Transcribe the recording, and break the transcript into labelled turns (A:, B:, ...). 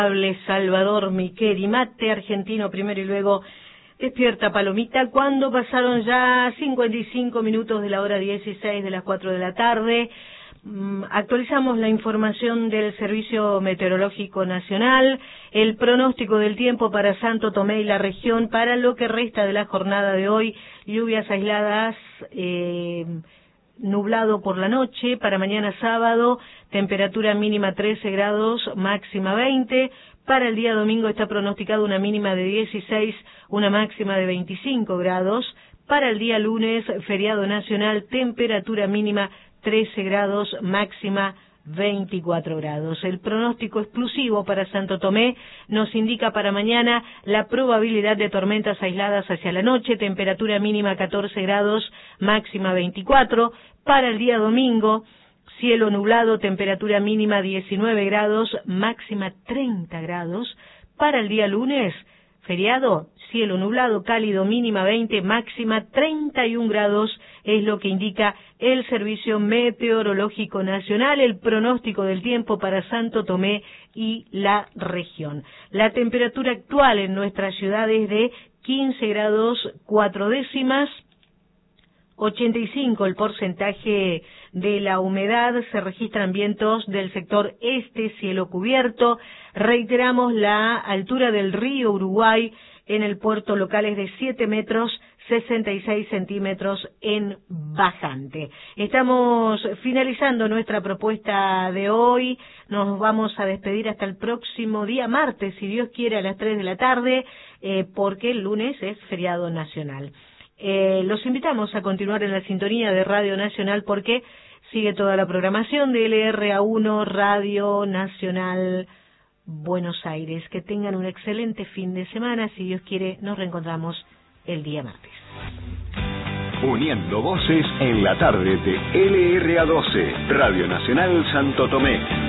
A: Salvador Micheli, mate argentino primero y luego despierta Palomita, cuando pasaron ya 55 minutos de la hora 16 de las 4 de la tarde. Actualizamos la información del Servicio Meteorológico Nacional, el pronóstico del tiempo para Santo Tomé y la región para lo que resta de la jornada de hoy: lluvias aisladas, nublado por la noche. Para mañana sábado, temperatura mínima 13 grados, máxima 20. Para el día domingo está pronosticado una mínima de 16, una máxima de 25 grados. Para el día lunes, feriado nacional, temperatura mínima 13 grados, máxima 24 grados. El pronóstico exclusivo para Santo Tomé nos indica para mañana la probabilidad de tormentas aisladas hacia la noche, temperatura mínima 14 grados, máxima 24. Para el día domingo, cielo nublado, temperatura mínima 19 grados, máxima 30 grados. Para el día lunes, feriado, cielo nublado, cálido, mínima 20, máxima 31 grados, es lo que indica el Servicio Meteorológico Nacional, el pronóstico del tiempo para Santo Tomé y la región. La temperatura actual en nuestra ciudad es de 15 grados 4 décimas, 85 el porcentaje de la humedad, se registran vientos del sector este, cielo cubierto. Reiteramos, la altura del río Uruguay en el puerto local es de 7 metros 66 centímetros en bajante. Estamos finalizando nuestra propuesta de hoy. Nos vamos a despedir hasta el próximo día martes, si Dios quiere, a las 3 de la tarde, porque el lunes es feriado nacional. Los invitamos a continuar en la sintonía de Radio Nacional, porque sigue toda la programación de LRA1 Radio Nacional Buenos Aires. Que tengan un excelente fin de semana. Si Dios quiere, nos reencontramos el día martes.
B: Uniendo voces en la tarde de LRA12, Radio Nacional Santo Tomé.